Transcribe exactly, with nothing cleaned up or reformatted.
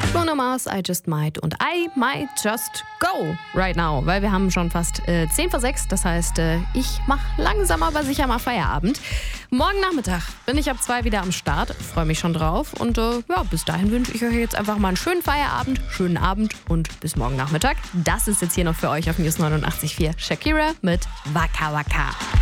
Bruno Mars, I Just Might und I Might Just Go right now, weil wir haben schon fast äh, zehn vor sechs, das heißt, äh, ich mache langsam aber sicher mal Feierabend. Morgen Nachmittag bin ich ab zwei wieder am Start, freue mich schon drauf und äh, ja, bis dahin wünsche ich euch jetzt einfach mal einen schönen Feierabend, schönen Abend und bis morgen Nachmittag. Das ist jetzt hier noch für euch auf News neunundachtzig Komma vier Shakira mit Waka Waka.